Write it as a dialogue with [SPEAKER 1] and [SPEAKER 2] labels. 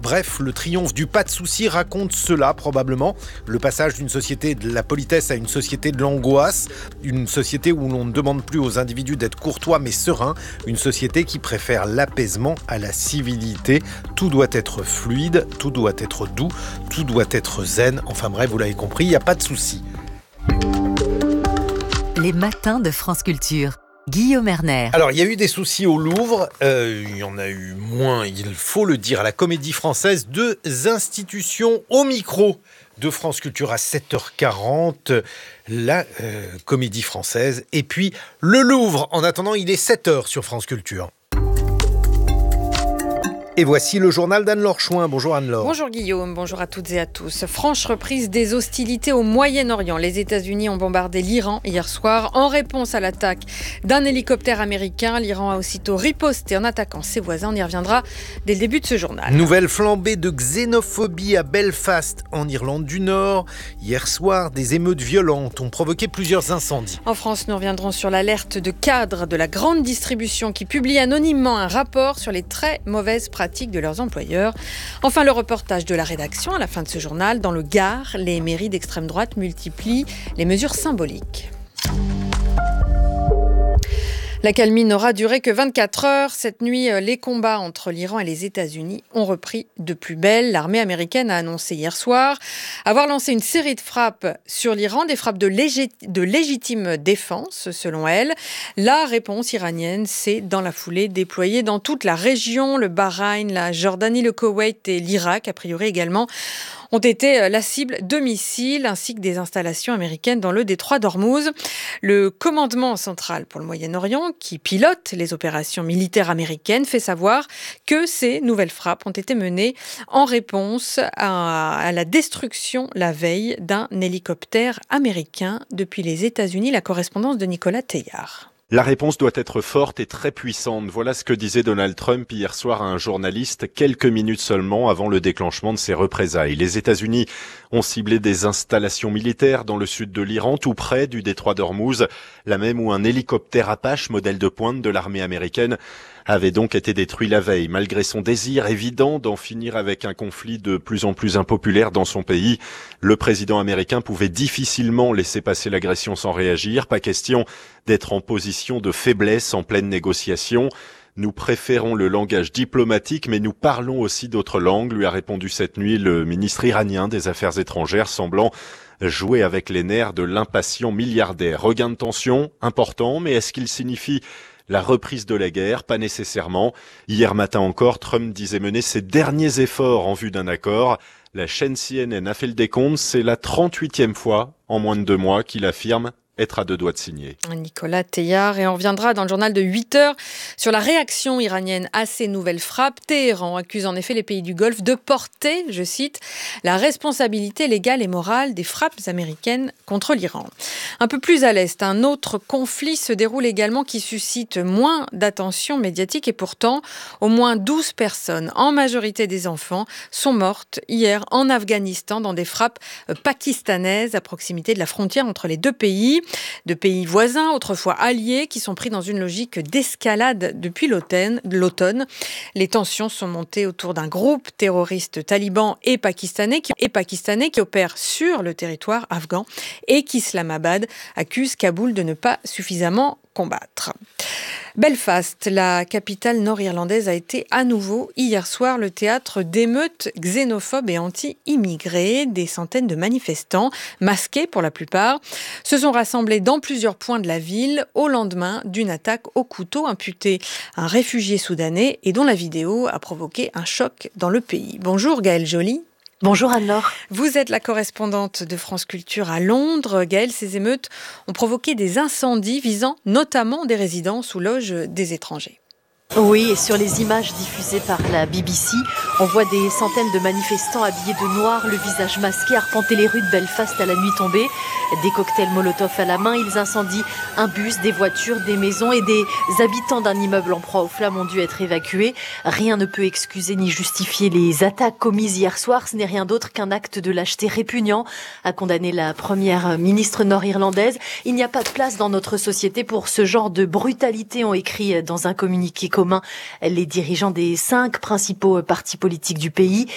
[SPEAKER 1] Bref, le triomphe du pas de souci raconte cela probablement. Le passage d'une société de la politesse à une société de l'angoisse. Une société où l'on ne demande plus aux individus d'être courtois mais sereins. Une société qui préfère l'apaisement à la civilité. Tout doit être fluide, tout doit être doux, tout doit être zen. Enfin bref, vous l'avez compris, il n'y a pas de souci.
[SPEAKER 2] Les matins de France Culture. Guillaume Erner.
[SPEAKER 1] Alors, il y a eu des soucis au Louvre, il y en a eu moins, il faut le dire, à la Comédie Française. Deux institutions au micro de France Culture à 7h40, la Comédie Française, et puis le Louvre. En attendant, il est 7h sur France Culture. Et voici le journal d'Anne-Laure Chouin. Bonjour Anne-Laure.
[SPEAKER 3] Bonjour Guillaume, bonjour à toutes et à tous. Franche reprise des hostilités au Moyen-Orient. Les États-Unis ont bombardé l'Iran hier soir en réponse à l'attaque d'un hélicoptère américain. L'Iran a aussitôt riposté en attaquant ses voisins. On y reviendra dès le début de ce journal.
[SPEAKER 1] Nouvelle flambée de xénophobie à Belfast, en Irlande du Nord. Hier soir, des émeutes violentes ont provoqué plusieurs incendies.
[SPEAKER 3] En France, nous reviendrons sur l'alerte de cadres de la grande distribution qui publie anonymement un rapport sur les très mauvaises pratiques de leurs employeurs. Enfin, le reportage de la rédaction à la fin de ce journal. Dans le Gard, les mairies d'extrême droite multiplient les mesures symboliques. L'accalmie n'aura duré que 24 heures. Cette nuit, les combats entre l'Iran et les États-Unis ont repris de plus belle. L'armée américaine a annoncé hier soir avoir lancé une série de frappes sur l'Iran, des frappes de légitime défense, selon elle. La réponse iranienne s'est, dans la foulée, déployée dans toute la région. Le Bahreïn, la Jordanie, le Koweït et l'Irak, a priori également, ont été la cible de missiles ainsi que des installations américaines dans le détroit d'Ormuz. Le commandement central pour le Moyen-Orient, qui pilote les opérations militaires américaines, fait savoir que ces nouvelles frappes ont été menées en réponse à la destruction la veille d'un hélicoptère américain depuis les États-Unis. La correspondance de Nicolas Teillard.
[SPEAKER 4] La réponse doit être forte et très puissante. Voilà ce que disait Donald Trump hier soir à un journaliste quelques minutes seulement avant le déclenchement de ses représailles. Les États-Unis ont ciblé des installations militaires dans le sud de l'Iran, tout près du détroit d'Ormuz, là même où un hélicoptère Apache, modèle de pointe de l'armée américaine, avait donc été détruit la veille. Malgré son désir évident d'en finir avec un conflit de plus en plus impopulaire dans son pays, le président américain pouvait difficilement laisser passer l'agression sans réagir. Pas question d'être en position de faiblesse en pleine négociation. Nous préférons le langage diplomatique, mais nous parlons aussi d'autres langues, lui a répondu cette nuit le ministre iranien des Affaires étrangères, semblant jouer avec les nerfs de l'impatient milliardaire. Regain de tension, important, mais est-ce qu'il signifie la reprise de la guerre? Pas nécessairement. Hier matin encore, Trump disait mener ses derniers efforts en vue d'un accord. La chaîne CNN a fait le décompte, c'est la 38e fois en moins de 2 mois qu'il affirme être à 2 doigts de signer.
[SPEAKER 3] Nicolas Teillard, et on reviendra dans le journal de 8h sur la réaction iranienne à ces nouvelles frappes. Téhéran accuse en effet les pays du Golfe de porter, je cite, la responsabilité légale et morale des frappes américaines contre l'Iran. Un peu plus à l'est, un autre conflit se déroule également qui suscite moins d'attention médiatique et pourtant au moins 12 personnes, en majorité des enfants, sont mortes hier en Afghanistan dans des frappes pakistanaises à proximité de la frontière entre les deux pays. De pays voisins, autrefois alliés, qui sont pris dans une logique d'escalade depuis l'automne. Les tensions sont montées autour d'un groupe terroriste taliban et pakistanais qui opère sur le territoire afghan et qu'Islamabad accuse Kaboul de ne pas suffisamment combattre. Belfast, la capitale nord-irlandaise, a été à nouveau hier soir le théâtre d'émeutes xénophobes et anti-immigrés. Des centaines de manifestants, masqués pour la plupart, se sont rassemblés dans plusieurs points de la ville au lendemain d'une attaque au couteau imputée à un réfugié soudanais et dont la vidéo a provoqué un choc dans le pays. Bonjour Gaëlle Joly.
[SPEAKER 5] Bonjour Anne-Laure.
[SPEAKER 3] Vous êtes la correspondante de France Culture à Londres. Gaëlle, ces émeutes ont provoqué des incendies visant notamment des résidences ou loges des étrangers.
[SPEAKER 5] Oui, et sur les images diffusées par la BBC, on voit des centaines de manifestants habillés de noir, le visage masqué, arpenter les rues de Belfast à la nuit tombée. Des cocktails Molotov à la main, ils incendient un bus, des voitures, des maisons et des habitants d'un immeuble en proie aux flammes ont dû être évacués. Rien ne peut excuser ni justifier les attaques commises hier soir. Ce n'est rien d'autre qu'un acte de lâcheté répugnant, a condamné la première ministre nord-irlandaise. Il n'y a pas de place dans notre société pour ce genre de brutalité, ont écrit dans un communiqué commun les dirigeants des 5 principaux partis politiques du pays.